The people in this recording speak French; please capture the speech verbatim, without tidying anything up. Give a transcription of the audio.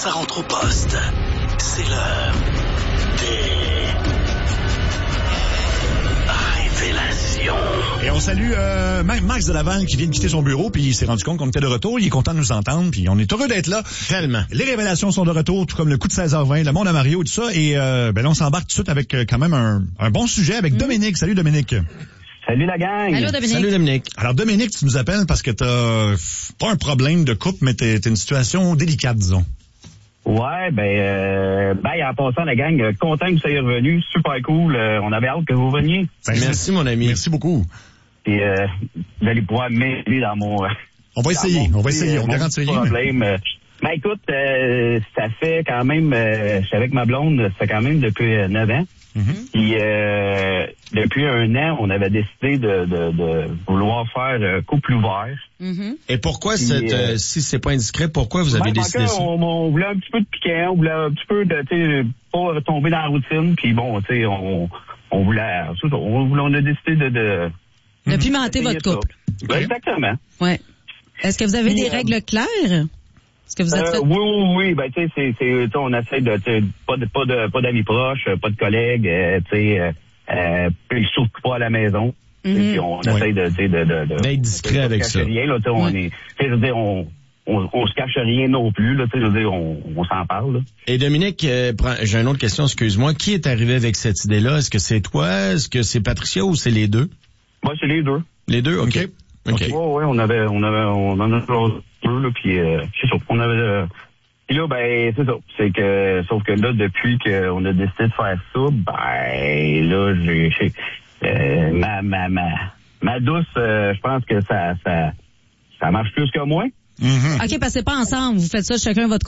ça rentre au poste, c'est l'heure des révélations. Et on salue euh, même Max de Laval qui vient de quitter son bureau, puis il s'est rendu compte qu'on était de retour. Il est content de nous entendre, puis on est heureux d'être là. Tellement. Les révélations sont de retour, tout comme le coup de seize heures vingt, le monde à Mario et tout ça. Et euh, ben là, on s'embarque tout de suite avec euh, quand même un, un bon sujet avec mmh. Dominique. Salut Dominique. Salut la gang! Allô Dominique. Salut Dominique. Alors Dominique, tu nous appelles parce que t'as pas un problème de couple, mais t'es, t'es une situation délicate, disons. Ouais, ben, euh, ben, en passant la gang, euh, content que vous soyez revenus, super cool. Euh, on avait hâte que vous veniez. Ben, merci mon ami. Merci beaucoup. Et euh, vous allez pouvoir m'aider dans mon. Euh, on va essayer, on va essayer, euh, on garantit rien. Problème. Mais... Ben écoute, euh, ça fait quand même, euh, je suis avec ma blonde, ça fait quand même depuis euh, neuf ans. Mm-hmm. Puis euh, depuis un an, on avait décidé de, de, de vouloir faire euh, couple ouvert. Mm-hmm. Et pourquoi, Puis, cette, euh, euh, si c'est pas indiscret, pourquoi vous avez ben, décidé ça? On, on voulait un petit peu de piquant, on voulait un petit peu de, tu sais, pas tomber dans la routine. Puis bon, tu sais, on, on voulait, on voulait, on a décidé de de, de pimenter votre couple. Okay. Ben, exactement. Ouais. Est-ce que vous avez Puis, des euh, règles claires? Est-ce que vous êtes euh, fait... Oui, oui, oui. Ben, tu sais, c'est, c'est, on essaie de, pas de, pas de, pas d'amis proches, pas de collègues, euh, tu sais, euh, euh, surtout pas à la maison. Mm-hmm. Puis on essaie ouais. de, tu sais, de, de, de, d'être discret avec ça. Rien, là, tu sais, on est, tu sais, je veux dire, on, on, on se cache rien non plus, là, tu sais, je veux dire, on, on s'en parle, là. Et Dominique, euh, j'ai une autre question, excuse-moi. Qui est arrivé avec cette idée-là? Est-ce que c'est toi? Est-ce que c'est Patricia ou c'est les deux? Moi, c'est les deux. Les deux? OK. OK. Okay. Ouais, ouais, on avait, on avait, on en a deux, là, puis, euh, c'est ça. On avait, euh, puis là, ben, c'est ça. C'est que, sauf que là, depuis qu'on a décidé de faire ça, ben, là, j'ai, j'ai euh, ma, ma, ma, ma douce, euh, je pense que ça, ça, ça marche plus que moi. Mm-hmm. OK, parce que c'est pas ensemble. Vous faites ça chacun votre